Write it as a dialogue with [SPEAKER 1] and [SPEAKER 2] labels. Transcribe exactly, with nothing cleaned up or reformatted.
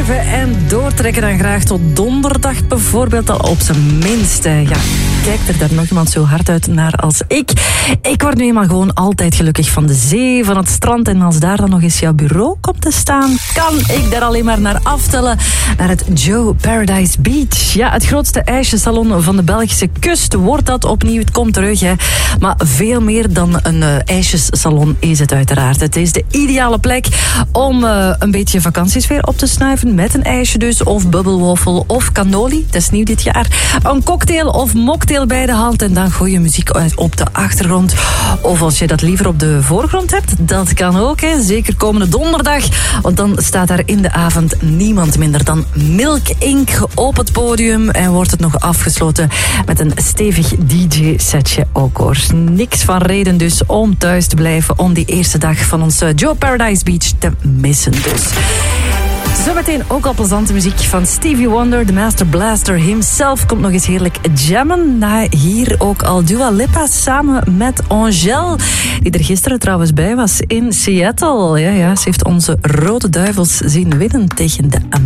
[SPEAKER 1] blijven en doortrekken dan graag tot donderdag bijvoorbeeld al op zijn minste. Ja, kijkt er daar nog iemand zo hard uit naar als ik? Ik word nu eenmaal gewoon altijd gelukkig van de zee, van het strand. En als daar dan nog eens jouw bureau komt te staan, kan ik daar alleen maar naar aftellen. Naar het Joe Paradise Beach. Ja, het grootste ijsjesalon van de Belgische kust wordt dat opnieuw. Het komt terug, hè. Maar veel meer dan een uh, ijsjesalon is het uiteraard. Het is de ideale plek om uh, een beetje vakantiesfeer op te snuiven. Met een ijsje dus, of bubbelwaffel, of cannoli. Dat is nieuw dit jaar. Een cocktail of mocktail bij de hand. En dan gooi je muziek uit op de achtergrond. Of als je dat liever op de voorgrond hebt, dat kan ook, hè. Zeker komende donderdag. Want dan staat daar in de avond niemand minder dan Milk Incorporated op het podium. En wordt het nog afgesloten met een stevig D J-setje ook, hoor. Niks van reden dus om thuis te blijven, om die eerste dag van ons Joe Paradise Beach te missen dus. Zometeen ook al plezante muziek van Stevie Wonder, de Master Blaster himself, komt nog eens heerlijk jammen. Na hier ook al Dua Lipa samen met Angèle, die er gisteren trouwens bij was in Seattle. Ja, ja, ze heeft onze Rode Duivels zien winnen tegen de